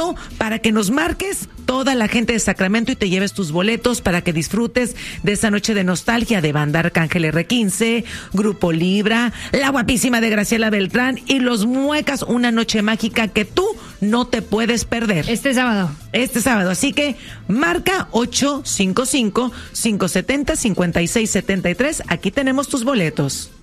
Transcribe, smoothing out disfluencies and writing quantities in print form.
llamado para que nos marques toda la gente de Sacramento y te lleves tus boletos para que disfrutes de esa noche de nostalgia de Banda Arcángel R15, Grupo Libra, la guapísima de Graciela Beltrán y Los Muecas, una noche mágica que tú no te puedes perder. Este sábado. Así que marca 855-570-5673. Aquí tenemos tus boletos.